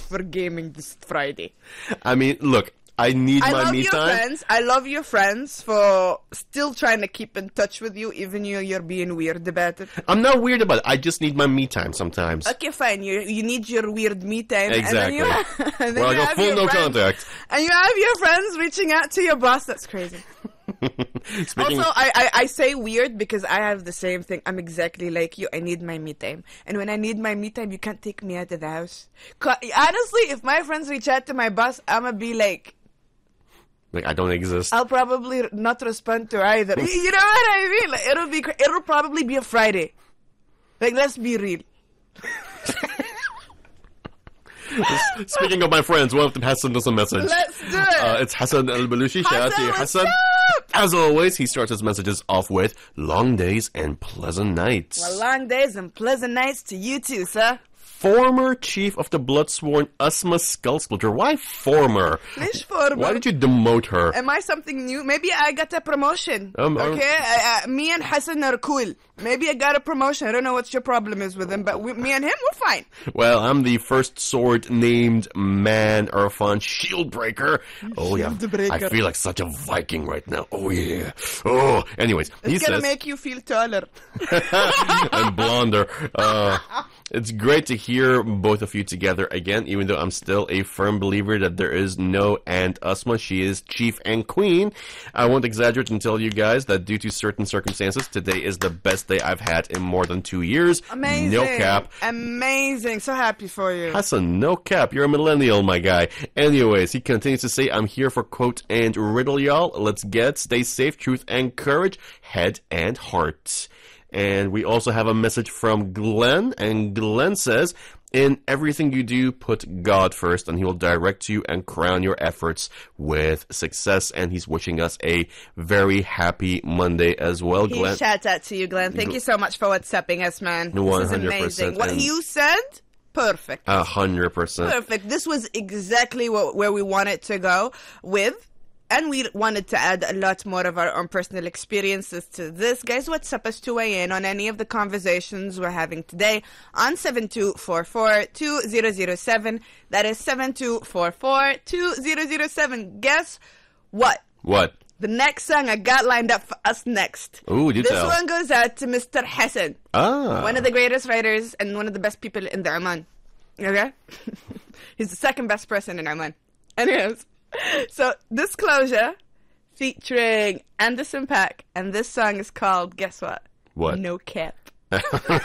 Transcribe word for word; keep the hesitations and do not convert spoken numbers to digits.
for gaming this Friday. I mean, look, I need I my love me your time. friends. I love your friends for still trying to keep in touch with you, even though you're being weird about it. I'm not weird about it. I just need my me time sometimes. Okay, fine. You you need your weird me time. Exactly. And then you, and then Well, I you go have full your no friends, contact. And you have your friends reaching out to your boss. That's crazy. Speaking, Also, I, I, I say weird because I have the same thing. I'm exactly like you. I need my me time. And when I need my me time, you can't take me out of the house. 'Cause honestly, if my friends reach out to my boss, I'm going to be like, like, I don't exist. I'll probably not respond to either. You you know what I mean? Like, it'll be, cra- it'll probably be a Friday. Like, let's be real. Speaking of my friends, one of them has sent us a message. Let's do it. Uh, it's Hassan Al-Balushi. Shout out to you, what's Hassan. up? As always, he starts his messages off with long days and pleasant nights. Well, long days and pleasant nights to you too, sir. Former chief of the Bloodsworn Asma Skullsplitter. Why former? Nish former. Why did you demote her? Am I something new? Maybe I got a promotion. Um, um, okay, I, I, me and Hassan are cool. Maybe I got a promotion. I don't know what your problem is with him, but we, me and him, we're fine. Well, I'm the first sword named man Irfan Shieldbreaker. Oh yeah, Shieldbreaker. I feel like such a Viking right now. Oh yeah. Oh, anyways, he It's gonna says make you feel taller. and blonder. Uh, it's great to hear both of you together again, even though I'm still a firm believer that there is no Aunt Asma. She is chief and queen. I won't exaggerate and tell you guys that due to certain circumstances, today is the best day I've had in more than two years. Amazing. No cap. Amazing. So happy for you. Hassan, no cap. You're a millennial, my guy. Anyways, he continues to say, I'm here for quote and riddle, y'all. Let's get, stay safe, truth and courage, head and heart. And we also have a message from Glenn, and Glenn says, in everything you do, put God first, and he will direct you and crown your efforts with success. And he's wishing us a very happy Monday as well, He Glenn. shouts out to you, Glenn. Thank you so much for WhatsApping us, man. one This is hundred percent. amazing. What And- you said, perfect. A hundred percent. Perfect. This was exactly what, where we wanted to go with. And we wanted to add a lot more of our own personal experiences to this. Guys, what's up us to weigh in on any of the conversations we're having today on seven two four four, two zero zero seven. That is seven two four four, two zero zero seven. Guess what? What? The next song I got lined up for us next. Ooh, do This tell. one goes out to Mister Hassan. Ah. One of the greatest writers and one of the best people in the Oman. Okay? He's the second best person in Oman. Anyways. So, Disclosure featuring Anderson .Paak, and this song is called, guess what? What? No Cap.